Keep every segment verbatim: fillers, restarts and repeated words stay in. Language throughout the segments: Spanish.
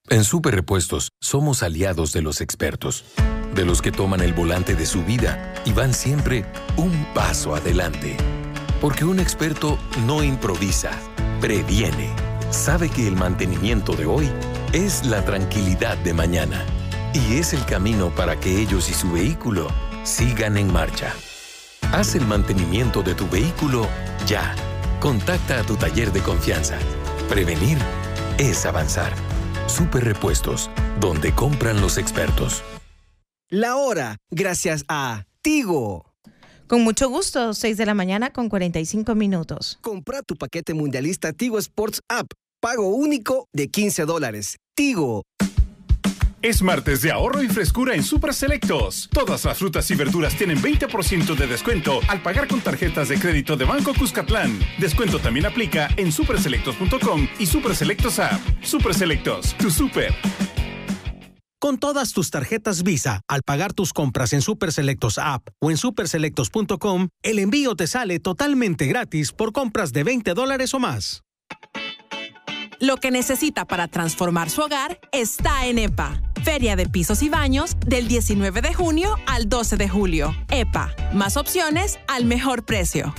En Super Repuestos somos aliados de los expertos, de los que toman el volante de su vida y van siempre un paso adelante. Porque un experto no improvisa, previene. Sabe que el mantenimiento de hoy es la tranquilidad de mañana y es el camino para que ellos y su vehículo sigan en marcha. Haz el mantenimiento de tu vehículo ya. Contacta a tu taller de confianza. Prevenir es avanzar. Super Repuestos, donde compran los expertos. La hora, gracias a Tigo. Con mucho gusto, seis de la mañana con cuarenta y cinco minutos. Compra tu paquete mundialista Tigo Sports App. Pago único de quince dólares. Tigo. Es martes de ahorro y frescura en Super Selectos. Todas las frutas y verduras tienen veinte por ciento de descuento al pagar con tarjetas de crédito de Banco Cuscatlán. Descuento también aplica en super selectos punto com y Super Selectos App. Super Selectos, tu super. Con todas tus tarjetas Visa, al pagar tus compras en Super Selectos App o en super selectos punto com, el envío te sale totalmente gratis por compras de veinte dólares o más. Lo que necesita para transformar su hogar está en E P A. Feria de Pisos y Baños del diecinueve de junio al doce de julio. E P A. Más opciones al mejor precio.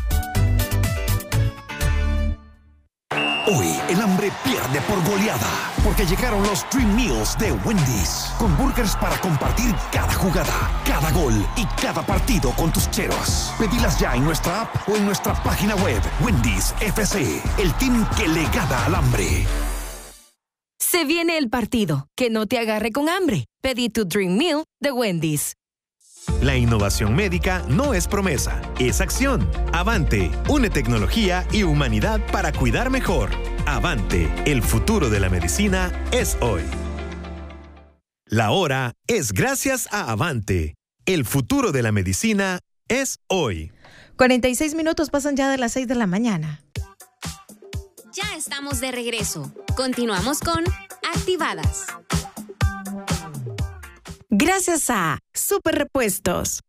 Hoy el hambre pierde por goleada, porque llegaron los Dream Meals de Wendy's, con burgers para compartir cada jugada, cada gol y cada partido con tus cheros. Pedilas ya en nuestra app o en nuestra página web. Wendy's F C, el team que le gana al hambre. Se viene el partido, que no te agarre con hambre. Pedí tu Dream Meal de Wendy's. La innovación médica no es promesa, es acción. Avante, une tecnología y humanidad para cuidar mejor. Avante, el futuro de la medicina es hoy. La hora es gracias a Avante. El futuro de la medicina es hoy. cuarenta y seis minutos pasan ya de las seis de la mañana. Ya estamos de regreso. Continuamos con Activadas. Gracias a Super Repuestos.